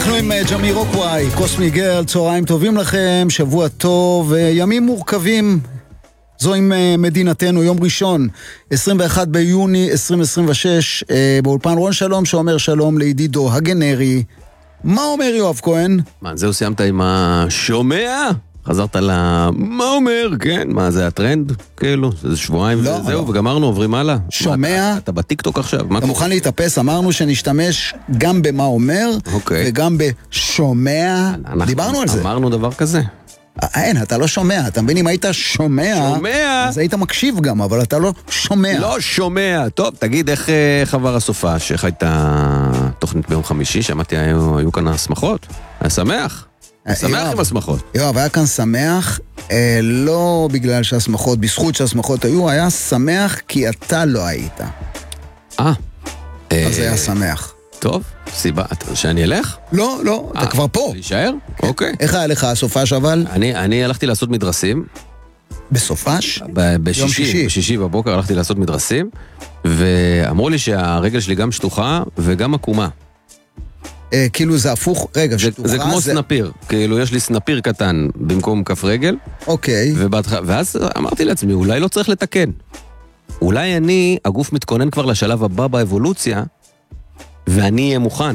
אנחנו עם ג'מירוקוואי, קוסמי גרל, צהריים טובים לכם, שבוע טוב, ימים מורכבים. זו עם מדינתנו, יום ראשון, 21 ביוני 2026, באולפן רון שלום, שאומר שלום לידידו הגנרי. מה אומר יואב כהן? מה, זהו סיימת עם השומע? חזרת מה אומר, כן? מה, זה הטרנד? כאילו, זה שבועיים לא, וזהו, לא. וגמרנו, עוברים הלאה. שומע? אתה בטיקטוק עכשיו, אתה מוכן להתאפס? אמרנו שנשתמש גם במה אומר, אוקיי. וגם בשומע. דיברנו על זה. אמרנו דבר כזה. אין, אתה לא שומע, אתה מבין, אם היית שומע, אז היית מקשיב גם, אבל אתה לא שומע. לא שומע. טוב, תגיד איך עבר הסופש, איך הייתה תוכנית ביום חמישי, שמעתי היו כאן הסמכות, היה שמח. שמח עם הסמכות. יואב, היה כאן שמח, לא בגלל שהסמכות, בזכות שהסמכות היו, היה שמח כי אתה לא היית. אז היה שמח. טוב, סיבה, שאני אלך? לא, אתה כבר פה. להישאר? אוקיי. איך היה לך הסופש אבל? אני הלכתי לעשות מדרסים. בסופש? בשישי בבוקר הלכתי לעשות מדרסים, ואמרו לי שהרגל שלי גם שטוחה וגם עקומה. כאילו זה הפוך, רגע, שטוחה זה כמו סנפיר, כאילו יש לי סנפיר קטן במקום כף רגל. אוקיי. ואז אמרתי לעצמי, אולי לא צריך לתקן. אולי הגוף מתכונן כבר לשלב הבא באבולוציה, ואני אהיה מוכן.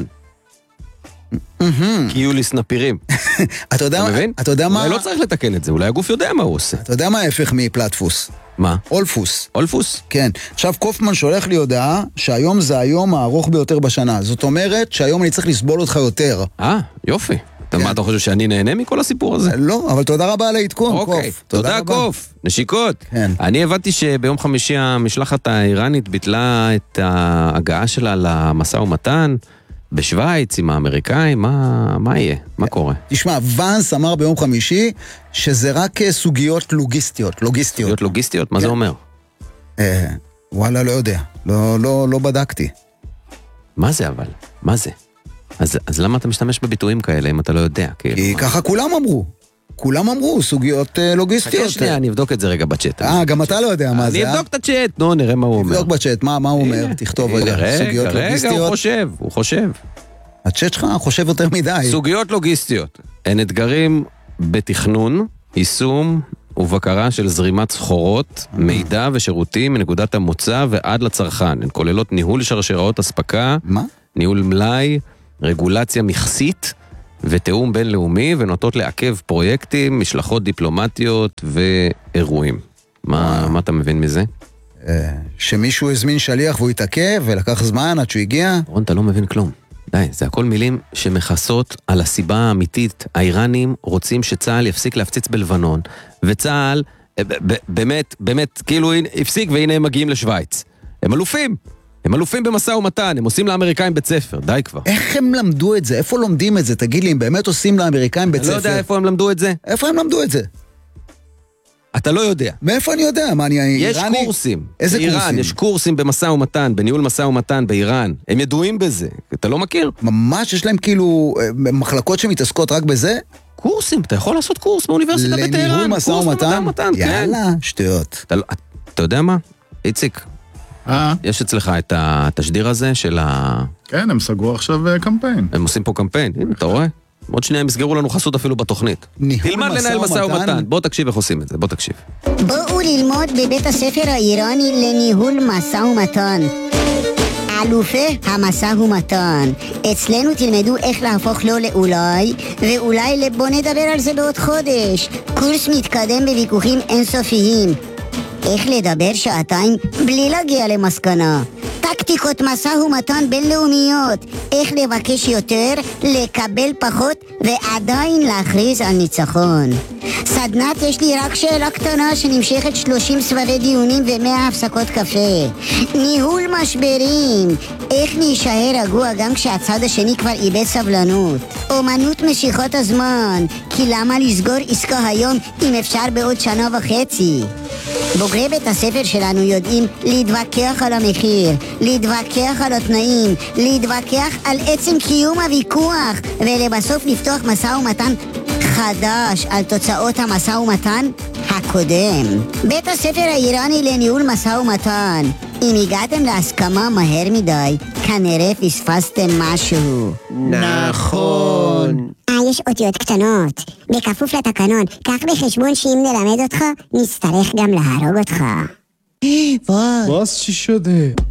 כי יהיו לי סנפירים. אתה מבין? אתה יודע מה? אולי לא צריך לתקן את זה, אולי הגוף יודע מה הוא עושה. אתה יודע מה ההפך מפלטפוס? מה? אולפוס. אולפוס? כן. עכשיו קופמן שולח לי הודעה שהיום זה היום הארוך ביותר בשנה. זאת אומרת שהיום אני צריך לסבול אותך יותר. יופי. מה אתה חושב שאני נהנה מכל הסיפור הזה? לא, אבל תודה רבה על העדכון, קוף. אוקיי, תודה קוף. נשיקות. כן. אני הבנתי שביום חמישי המשלחת האיראנית ביטלה את ההגעה שלה למשא ומתן בשוויץ עם האמריקאים. מה יהיה? מה קורה? תשמע, ואנס אמר ביום חמישי שזה רק סוגיות לוגיסטיות. סוגיות לוגיסטיות? מה זה אומר? וואלה, לא יודע. לא בדקתי. מה זה אבל? מה זה? אז למה אתה משתמש בביטויים כאלה אם אתה לא יודע? כי ככה כולם אמרו, סוגיות לוגיסטיות. חכה שנייה, אני אבדוק את זה רגע בצ'אט. גם אתה לא יודע מה זה. אני אבדוק את הצ'אט, נו, נראה מה הוא אומר. תבדוק בצ'אט, מה הוא אומר? תכתוב רגע, סוגיות לוגיסטיות. רגע, הוא חושב. הצ'אט שלך חושב יותר מדי. סוגיות לוגיסטיות הן אתגרים בתכנון, יישום ובקרה של זרימת סחורות, מידע ושירותים מנקודת המוצא ועד לצרכן. הן כוללות ניהול שרשראות אספקה, ניהול מלאי, רגולציה מכסית ותאום בינלאומי, ונוטות לעכב פרויקטים, משלחות דיפלומטיות ואירועים. מה אתה מבין מזה? שמישהו הזמין שליח והוא התעכב ולקח זמן עד שהוא הגיע? רון, אתה לא מבין כלום. די, זה הכל מילים שמחסות על הסיבה האמיתית. האיראנים רוצים שצה"ל יפסיק להפציץ בלבנון, וצה"ל באמת כאילו הפסיק והנה הם מגיעים לשוויץ. הם אלופים במשא ומתן, הם עושים לאמריקאים בית ספר, די כבר. איך הם למדו את זה? איפה לומדים את זה? תגיד לי, הם באמת עושים לאמריקאים בית ספר? אני לא יודע איפה הם למדו את זה. איפה הם למדו את זה? אתה לא יודע. מאיפה אני יודע? מה, אני איראני? יש קורסים. איזה קורסים? יש קורסים במשא ומתן, בניהול משא ומתן באיראן. הם ידועים בזה. אתה לא מכיר? ממש יש להם כאילו מחלקות שמתעסקות רק בזה? קורסים, אתה יכול לעשות קורס באוניברסיטה בטהרן. לניהול משא ומתן? כן. יאללה, שטויות. אתה יודע מה? איציק, יש אצלך את התשדיר הזה של כן, הם סגרו עכשיו קמפיין. הם עושים פה קמפיין, הנה, אתה רואה? עוד שנייה הם יסגרו לנו חסות אפילו בתוכנית. תלמד לנהל משא ומתן. בוא תקשיב איך עושים את זה, בוא תקשיב. בואו ללמוד בבית הספר האיראני לניהול משא ומתן. אלופי המשא ומתן. אצלנו תלמדו איך להפוך לא לאולי, ואולי בוא נדבר על זה בעוד חודש. קורס מתקדם בוויכוחים אינסופיים. איך לדבר שעתיים בלי להגיע למסקנה. טקטיקות משא ומתן בינלאומיות. איך לבקש יותר, לקבל פחות ועדיין להכריז על ניצחון. סדנת יש לי רק שאלה קטנה שנמשכת 30 סבבי דיונים ו100 הפסקות קפה. ניהול משברים. איך להישאר רגוע גם כשהצד השני כבר איבד סבלנות. אומנות משיכות הזמן. כי למה לסגור עסקה היום אם אפשר בעוד שנה וחצי? בוגרי בית הספר שלנו יודעים להתווכח על המחיר, להתווכח על התנאים, להתווכח על עצם קיום הוויכוח, ולבסוף לפתוח משא ומתן חדש על תוצאות המשא ומתן הקודם. בית הספר האיראני לניהול משא ומתן. אם הגעתם להסכמה מהר מדי, כנראה פספסתם משהו. נכון. נכון. יש אותיות קטנות. בכפוף לתקנון, קח בחשבון שאם נלמד אותך, נצטרך גם להרוג אותך. Was ci شده؟